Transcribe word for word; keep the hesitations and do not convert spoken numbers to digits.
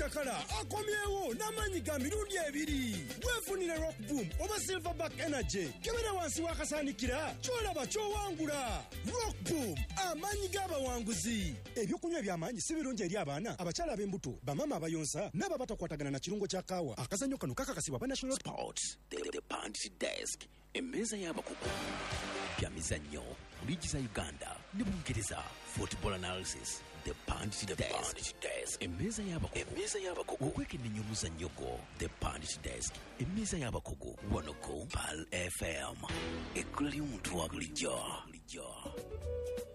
Chakala akomyewo n'amanyi ga mirundi ebiri. Weefunire Rock Boom oba Silverback Energy. Kebera wansi wakasaanikira kyolaba kyowangula. Rock Boom amanyi g'abawanguzi. Ebyokunywa eby'amaanyi si birungi eri abaana, abakyala ab'embuto, bamama abayonsa n'ababatakwatagana na kirungo kya kaawa. Akazannyo kano kakakasibwa ba National Sports. The, the Punch Desk. Emeza y'abakugu. Pya mizannyo. Ligi za Uganda ne Bungereza. Football analysis. The Punch Desk. Emeza y'abakugu. Emeza y'abakugu. Okwekennenya omuzannyo gwo. The Punch Desk. Emeza y'abakugu. Wano ku Pal F M. Ekkula ly'omuntu wa bulijjo.